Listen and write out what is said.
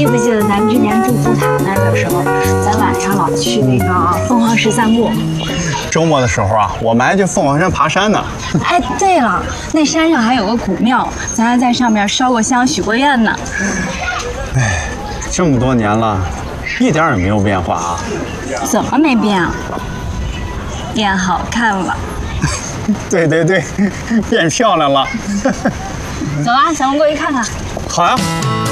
记不记得咱之前住富塔那儿的时候，咱晚上老去那个凤凰石散步？ 周末的时候啊，我们还去凤凰山爬山呢。 哎，对了，那山上还有个古庙，咱还在上面烧过香、许过愿呢。 哎，这么多年了，一点也没有变化啊。 怎么没变啊？变好看了。 对对对，变漂亮了。 走啊，咱们过去看看。 好呀。